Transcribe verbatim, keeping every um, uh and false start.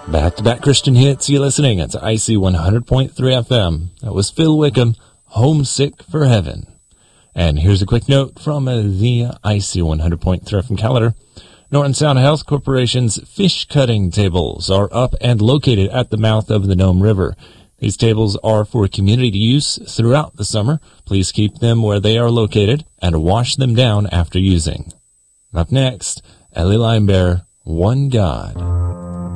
Back-to-back Christian hits, you're listening. It's I C one hundred point three F M. That was Phil Wickham, Homesick for Heaven. And here's a quick note from uh, the I C one hundred point three F M calendar. Norton Sound Health Corporation's fish cutting tables are up and located at the mouth of the Nome River. These tables are for community use throughout the summer. Please keep them where they are located and wash them down after using. Up next, Ellie Linebear, One God.